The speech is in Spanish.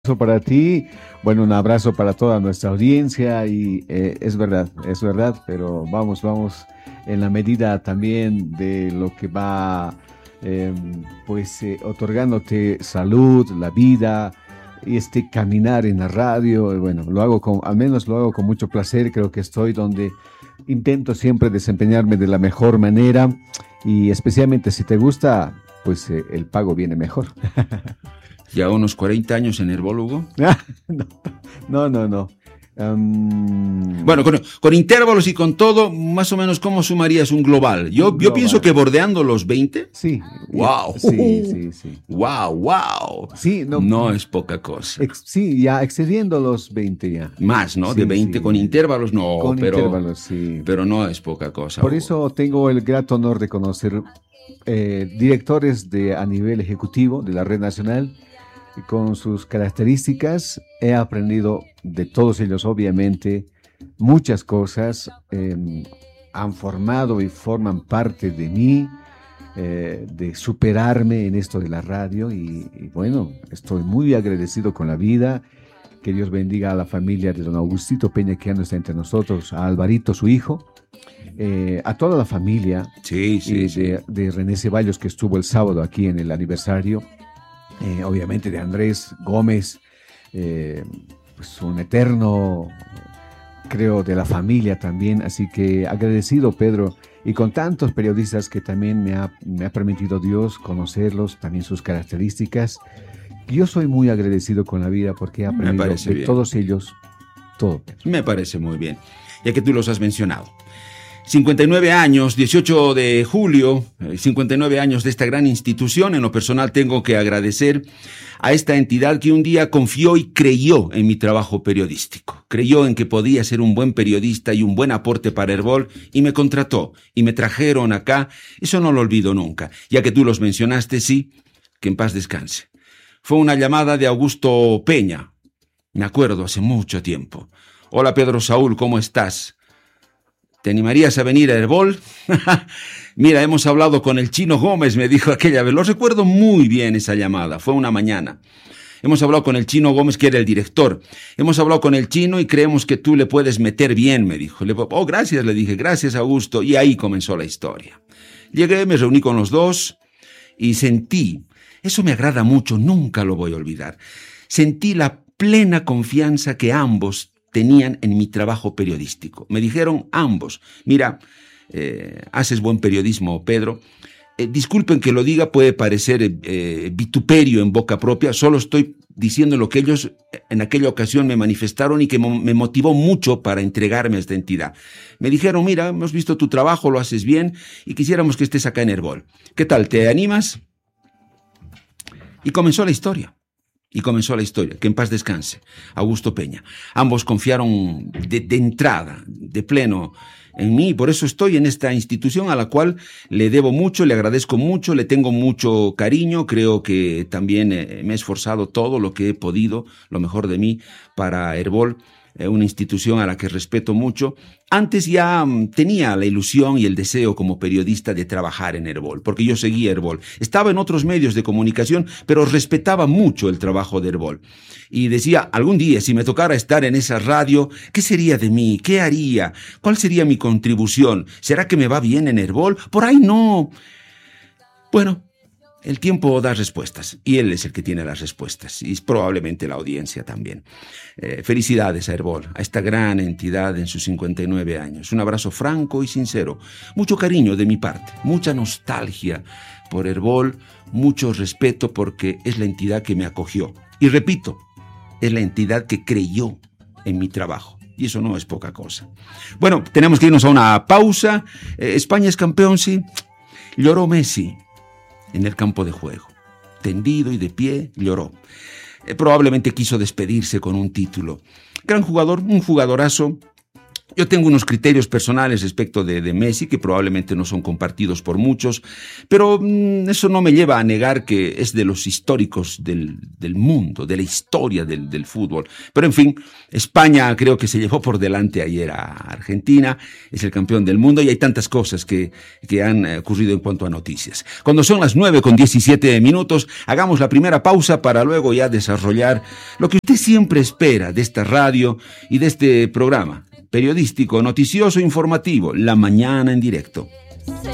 Abrazo para ti, bueno, un abrazo para toda nuestra audiencia y es verdad, pero vamos en la medida también de lo que va, otorgándote salud, la vida y este caminar en la radio. Bueno, al menos lo hago con mucho placer, creo que estoy donde intento siempre desempeñarme de la mejor manera y especialmente si te gusta, el pago viene mejor. Ya unos 40 años en herbólogo. No, no, no, no. Bueno, con intervalos y con todo, más o menos, ¿cómo sumarías un global? Yo pienso que bordeando los 20. Sí. ¡Wow! Sí. ¡Wow, wow! Sí, no, no es poca cosa. Sí, ya excediendo los 20 ya. Más, ¿no? Sí, De 20 sí. con intervalos, no. Con intervalos, sí. Pero no es poca cosa. Por Hugo. eso tengo el grato honor de conocer directores a nivel ejecutivo de la Red Nacional. Y con sus características he aprendido de todos ellos, obviamente, muchas cosas. Han formado y forman parte de mí, de superarme en esto de la radio. Y bueno, estoy muy agradecido con la vida. Que Dios bendiga a la familia de don Augustito Peña, que ya no está entre nosotros, a Alvarito, su hijo, a toda la familia Sí. de René Ceballos, que estuvo el sábado aquí en el aniversario. Obviamente de Andrés Gómez, un eterno, creo, de la familia también, así que agradecido, Pedro, y con tantos periodistas que también me ha permitido Dios conocerlos, también sus características. Yo soy muy agradecido con la vida porque he aprendido de bien. todos ellos todo. Me parece muy bien, ya que tú los has mencionado. 59 años, 18 de julio, 59 años de esta gran institución. En lo personal tengo que agradecer a esta entidad que un día confió y creyó en mi trabajo periodístico. Creyó en que podía ser un buen periodista y un buen aporte para Herbol y me contrató y me trajeron acá. Eso no lo olvido nunca, ya que tú los mencionaste, sí, que en paz descanse. Fue una llamada de Augusto Peña, me acuerdo, hace mucho tiempo. Hola Pedro Saúl, ¿cómo estás? ¿Te animarías a venir a Herbol? Mira, hemos hablado con el Chino Gómez, me dijo aquella vez. Lo recuerdo muy bien esa llamada, fue una mañana. Hemos hablado con el Chino Gómez, que era el director. Hemos hablado con el Chino y creemos que tú le puedes meter bien, me dijo. Gracias, le dije, gracias Augusto. Y ahí comenzó la historia. Llegué, me reuní con los dos y sentí, eso me agrada mucho, nunca lo voy a olvidar, sentí la plena confianza que ambos tenían en mi trabajo periodístico. Me dijeron ambos, mira, haces buen periodismo, Pedro. Disculpen que lo diga, puede parecer vituperio en boca propia, solo estoy diciendo lo que ellos en aquella ocasión me manifestaron y que me motivó mucho para entregarme a esta entidad. Me dijeron, mira, hemos visto tu trabajo, lo haces bien y quisiéramos que estés acá en Herbol. ¿Qué tal, te animas? Y comenzó la historia. Que en paz descanse, Augusto Peña. Ambos confiaron de entrada, de pleno, en mí, por eso estoy en esta institución a la cual le debo mucho, le agradezco mucho, le tengo mucho cariño, creo que también me he esforzado todo lo que he podido, lo mejor de mí, para Herbol, una institución a la que respeto mucho. Antes ya tenía la ilusión y el deseo como periodista de trabajar en Herbol, porque yo seguía Herbol. Estaba en otros medios de comunicación, pero respetaba mucho el trabajo de Herbol. Y decía, algún día, si me tocara estar en esa radio, ¿qué sería de mí? ¿Qué haría? ¿Cuál sería mi contribución? ¿Será que me va bien en Herbol? Por ahí no. Bueno, el tiempo da respuestas y él es el que tiene las respuestas y es probablemente la audiencia también. Felicidades a Herbol, a esta gran entidad en sus 59 años. Un abrazo franco y sincero, mucho cariño de mi parte, mucha nostalgia por Herbol, mucho respeto porque es la entidad que me acogió. Y repito, es la entidad que creyó en mi trabajo. Y eso no es poca cosa. Bueno, tenemos que irnos a una pausa. España es campeón, sí. Lloró Messi en el campo de juego, tendido y de pie, lloró. Probablemente quiso despedirse con un título. Gran jugador, un jugadorazo, Yo tengo unos criterios personales respecto de Messi que probablemente no son compartidos por muchos, pero eso no me lleva a negar que es de los históricos del mundo, de la historia del fútbol. Pero en fin, España creo que se llevó por delante ayer a Argentina, es el campeón del mundo y hay tantas cosas que han ocurrido en cuanto a noticias. Cuando son las 9:17, hagamos la primera pausa para luego ya desarrollar lo que usted siempre espera de esta radio y de este programa periodístico, noticioso, informativo, La Mañana en Directo.